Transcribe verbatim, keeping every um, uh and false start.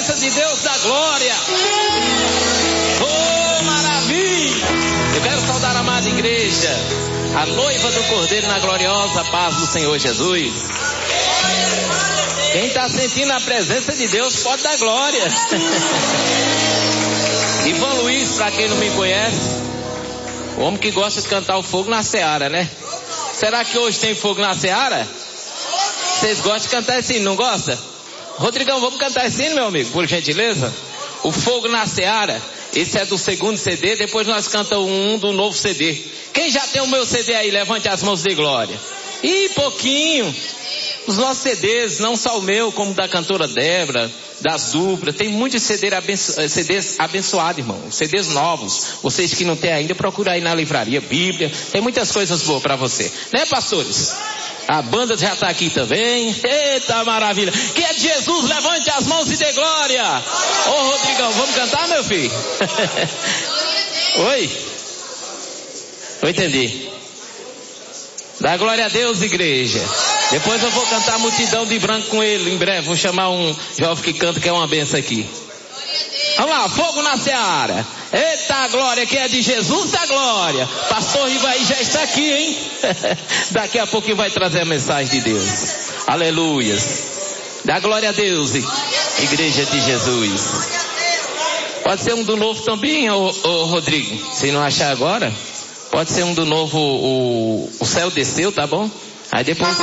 presença de Deus da glória. Oh, maravilha! Eu quero saudar a amada igreja, a noiva do Cordeiro, na gloriosa paz do Senhor Jesus. Quem está sentindo a presença de Deus pode dar glória. Ivan Luiz, para quem não me conhece, o homem que gosta de cantar o fogo na seara, né? Será que hoje tem fogo na seara? Vocês gostam de cantar esse hino, não gosta? Rodrigão, vamos cantar esse hino, meu amigo, por gentileza? O fogo na seara. Esse é do segundo C D, depois nós cantamos um do novo C D. Quem já tem o meu C D aí, levante as mãos de glória. Ih, pouquinho. Os nossos C Ds, não só o meu, como da cantora Débora, das duplas, tem muitos C Ds, abenço... C Ds abençoados, irmão. C Ds novos. Vocês que não têm ainda, procura aí na livraria, Bíblia. Tem muitas coisas boas para você. Né, pastores? A banda já está aqui também. Eita maravilha. Que é de Jesus, levante as mãos e dê glória. Ô oh, Rodrigão, vamos cantar, meu filho? Oi? Eu entendi. Dá glória a Deus, igreja. Depois eu vou cantar a multidão de branco com ele em breve. Vou chamar um jovem que canta, que é uma benção aqui. Vamos lá, fogo na seara. Eita glória, que é de Jesus da glória. Pastor Rivaí já está aqui, hein? Daqui a pouco vai trazer a mensagem de Deus. Aleluias. Dá glória a Deus, igreja de Jesus. Pode ser um do novo também, ô, ô Rodrigo. Se não achar agora, pode ser um do novo, o, o céu desceu, tá bom? Aí depois